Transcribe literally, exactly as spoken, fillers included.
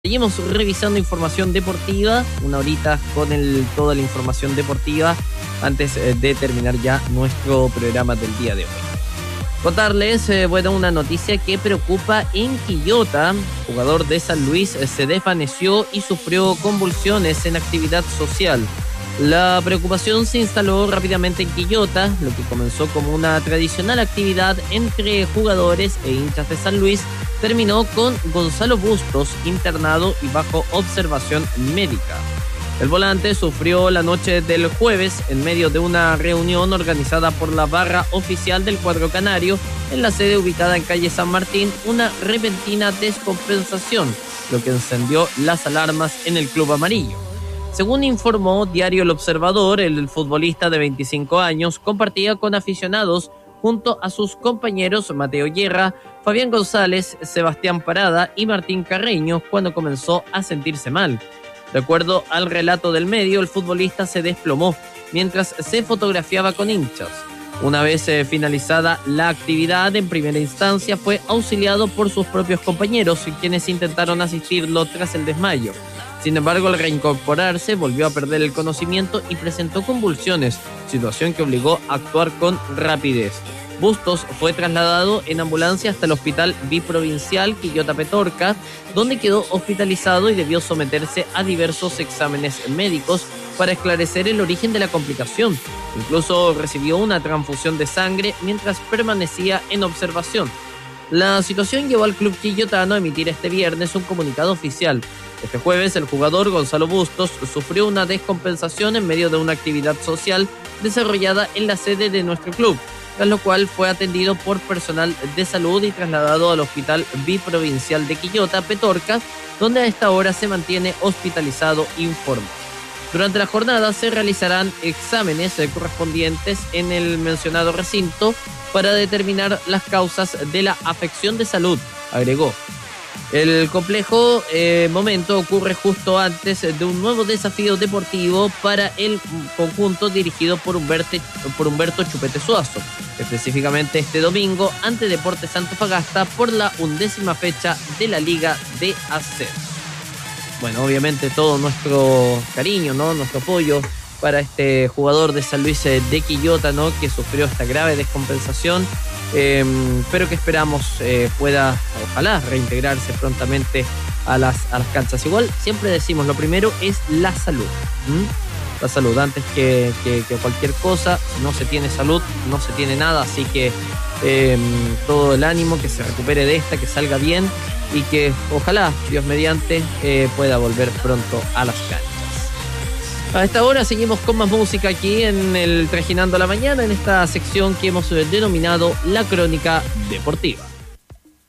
Seguimos revisando información deportiva, una horita con el, toda la información deportiva antes de terminar ya nuestro programa del día de hoy. Contarles, eh, bueno, una noticia que preocupa en Quillota. Jugador de San Luis eh, se desvaneció y sufrió convulsiones en actividad social. La preocupación se instaló rápidamente en Quillota, lo que comenzó como una tradicional actividad entre jugadores e hinchas de San Luis, terminó con Gonzalo Bustos internado y bajo observación médica. El volante sufrió la noche del jueves en medio de una reunión organizada por la barra oficial del cuadro canario en la sede ubicada en calle San Martín, una repentina descompensación, lo que encendió las alarmas en el club amarillo. Según informó Diario El Observador, el futbolista de veinticinco años compartía con aficionados junto a sus compañeros Mateo Guerra, Fabián González, Sebastián Parada y Martín Carreño cuando comenzó a sentirse mal. De acuerdo al relato del medio, el futbolista se desplomó mientras se fotografiaba con hinchas. Una vez eh, finalizada la actividad, en primera instancia fue auxiliado por sus propios compañeros, quienes intentaron asistirlo tras el desmayo. Sin embargo, al reincorporarse, volvió a perder el conocimiento y presentó convulsiones, situación que obligó a actuar con rapidez. Bustos fue trasladado en ambulancia hasta el Hospital Biprovincial Quillota Petorca, donde quedó hospitalizado y debió someterse a diversos exámenes médicos para esclarecer el origen de la complicación. Incluso recibió una transfusión de sangre mientras permanecía en observación. La situación llevó al club quillotano a emitir este viernes un comunicado oficial. Este jueves, el jugador Gonzalo Bustos sufrió una descompensación en medio de una actividad social desarrollada en la sede de nuestro club, tras lo cual fue atendido por personal de salud y trasladado al Hospital Biprovincial de Quillota Petorca, donde a esta hora se mantiene hospitalizado, informó. Durante la jornada se realizarán exámenes correspondientes en el mencionado recinto para determinar las causas de la afección de salud, agregó. El complejo eh, momento ocurre justo antes de un nuevo desafío deportivo para el conjunto dirigido por Humberto, por Humberto Chupete Suazo, específicamente este domingo ante Deportes Antofagasta por la undécima fecha de la Liga de Ascenso. Bueno, obviamente todo nuestro cariño, ¿no? Nuestro apoyo para este jugador de San Luis de Quillota, ¿no? Que sufrió esta grave descompensación, eh, pero que esperamos eh, pueda, ojalá, reintegrarse prontamente a las, a las canchas. Igual, siempre decimos, lo primero es la salud. ¿Mm? La salud, antes que, que, que cualquier cosa. Si no se tiene salud, no se tiene nada, así que eh, todo el ánimo, que se recupere de esta, que salga bien y que ojalá, Dios mediante, eh, pueda volver pronto a las canchas. A esta hora seguimos con más música aquí en el Trajinando la Mañana, en esta sección que hemos denominado La Crónica Deportiva.